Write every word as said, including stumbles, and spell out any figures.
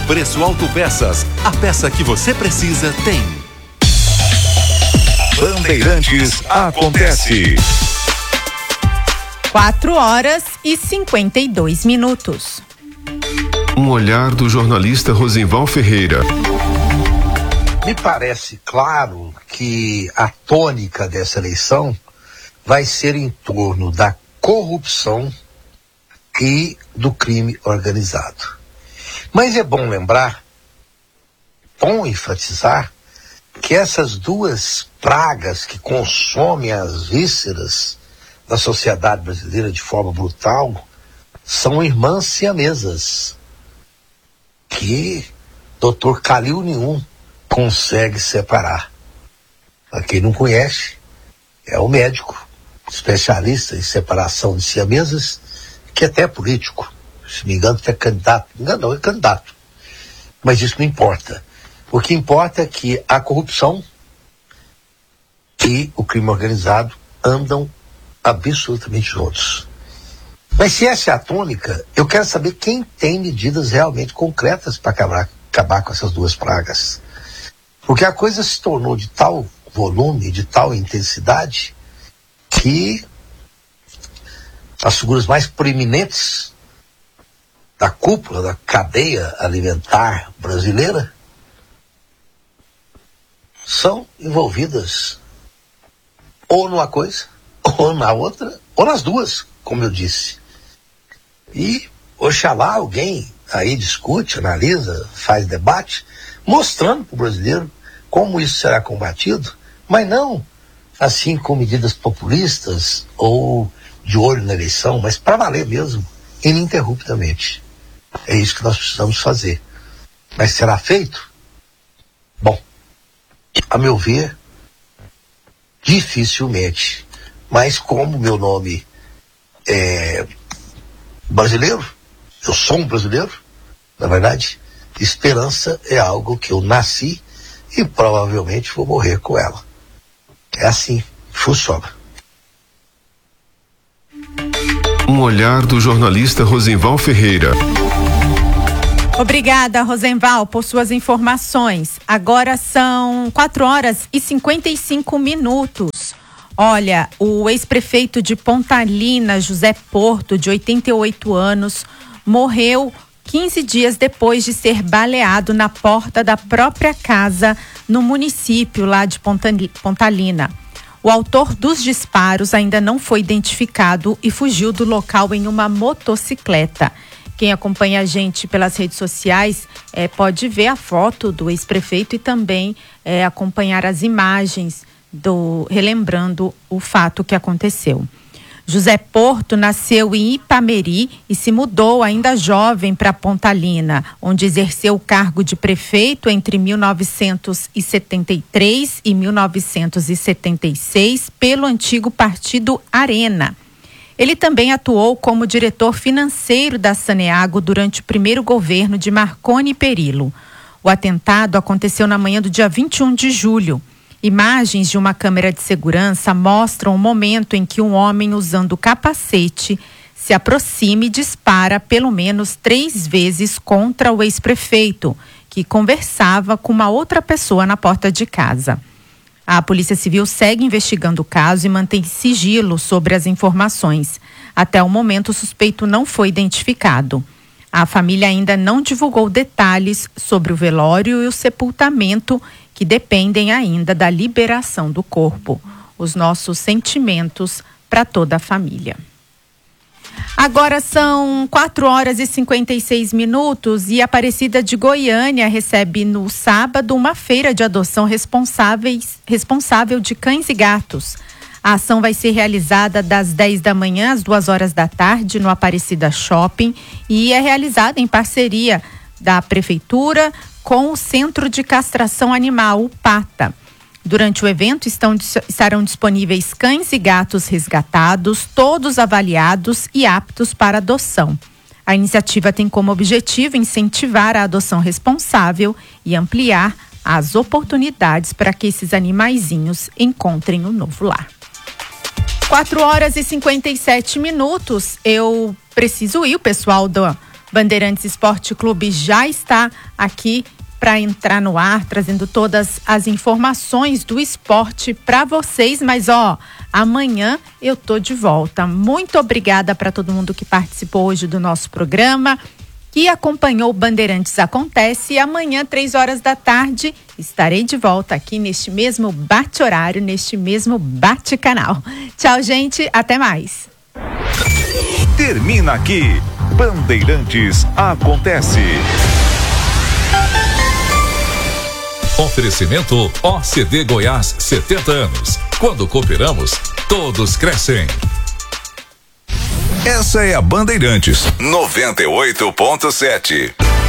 Preço Autopeças, a peça que você precisa tem. Bandeirantes acontece. Quatro horas e cinquenta e dois minutos. Um olhar do jornalista Rosenval Ferreira. Me parece claro que a tônica dessa eleição vai ser em torno da corrupção e do crime organizado. Mas é bom lembrar, bom enfatizar, que essas duas pragas que consomem as vísceras da sociedade brasileira de forma brutal são irmãs siamesas, que doutor Calil nenhum consegue separar. Para quem não conhece, é o médico especialista em separação de siamesas, que até é político, se me engano até candidato, me engano não, é candidato, mas isso não importa. O que importa é que a corrupção e o crime organizado andam absolutamente juntos. Mas se essa é a tônica, eu quero saber quem tem medidas realmente concretas para acabar, acabar com essas duas pragas. Porque a coisa se tornou de tal volume, de tal intensidade, que as figuras mais proeminentes da cúpula, da cadeia alimentar brasileira, são envolvidas ou numa coisa, ou na outra, ou nas duas, como eu disse. E, oxalá, alguém aí discute, analisa, faz debate, mostrando para o brasileiro como isso será combatido, mas não assim com medidas populistas ou de olho na eleição, mas para valer mesmo, ininterruptamente. É isso que nós precisamos fazer. Mas será feito? Bom, a meu ver, dificilmente. Mas como meu nome é brasileiro, eu sou um brasileiro, na verdade, esperança é algo que eu nasci e provavelmente vou morrer com ela. É assim, funciona. Um olhar do jornalista Rosenval Ferreira. Obrigada, Rosenval, por suas informações. Agora são quatro horas e cinquenta e cinco minutos. Olha, o ex-prefeito de Pontalina, José Porto, de oitenta e oito anos, morreu quinze dias depois de ser baleado na porta da própria casa no município lá de Pontalina. O autor dos disparos ainda não foi identificado e fugiu do local em uma motocicleta. Quem acompanha a gente pelas redes sociais é, pode ver a foto do ex-prefeito e também é, acompanhar as imagens do relembrando o fato que aconteceu. José Porto nasceu em Ipameri e se mudou ainda jovem para Pontalina, onde exerceu o cargo de prefeito entre mil novecentos e setenta e três e mil novecentos e setenta e seis pelo antigo Partido Arena. Ele também atuou como diretor financeiro da Saneago durante o primeiro governo de Marconi Perillo. O atentado aconteceu na manhã do dia vinte e um de julho. Imagens de uma câmera de segurança mostram o momento em que um homem usando capacete se aproxima e dispara pelo menos três vezes contra o ex-prefeito, que conversava com uma outra pessoa na porta de casa. A Polícia Civil segue investigando o caso e mantém sigilo sobre as informações. Até o momento, o suspeito não foi identificado. A família ainda não divulgou detalhes sobre o velório e o sepultamento, que dependem ainda da liberação do corpo. Os nossos sentimentos para toda a família. Agora são quatro horas e cinquenta e seis minutos e a Aparecida de Goiânia recebe no sábado uma feira de adoção responsáveis, responsável de cães e gatos. A ação vai ser realizada das dez da manhã às duas horas da tarde no Aparecida Shopping e é realizada em parceria da Prefeitura com o Centro de Castração Animal, o PATA. Durante o evento estão, estarão disponíveis cães e gatos resgatados, todos avaliados e aptos para adoção. A iniciativa tem como objetivo incentivar a adoção responsável e ampliar as oportunidades para que esses animaizinhos encontrem um novo lar. quatro horas e cinquenta e sete minutos. Eu preciso ir, o pessoal do Bandeirantes Esporte Clube já está aqui para entrar no ar, trazendo todas as informações do esporte para vocês. Mas ó, amanhã eu tô de volta. Muito obrigada para todo mundo que participou hoje do nosso programa, que acompanhou o Bandeirantes Acontece. E amanhã, três horas da tarde, estarei de volta aqui neste mesmo bate-horário, neste mesmo bate-canal. Tchau, gente. Até mais. Termina aqui. Bandeirantes Acontece. Oferecimento O C D Goiás, setenta anos. Quando cooperamos, todos crescem. Essa é a Bandeirantes noventa e oito ponto sete.